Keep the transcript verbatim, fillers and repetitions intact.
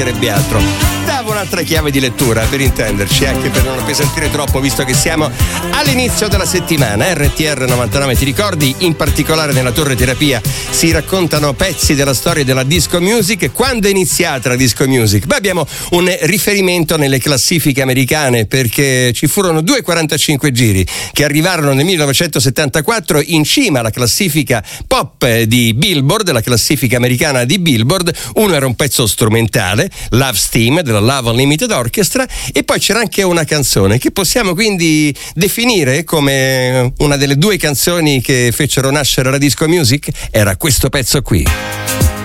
sarebbe altro. Davo un'altra chiave di lettura per intenderci, anche per non appesantire troppo, visto che siamo all'inizio della settimana. R T R novantanove, ti ricordi? In particolare nella Torre Terapia si raccontano pezzi della storia della disco music. Quando è iniziata la disco music? Beh, abbiamo un riferimento nelle classifiche americane, perché ci furono due quarantacinque giri che arrivarono nel millenovecentosettantaquattro in cima alla classifica pop di Billboard, la classifica americana di Billboard. Uno era un pezzo strumentale, Love Steam della Love Unlimited Orchestra, e poi c'era anche una canzone che possiamo quindi definire come una delle due canzoni che fecero nascere la disco music. Era questo pezzo qui.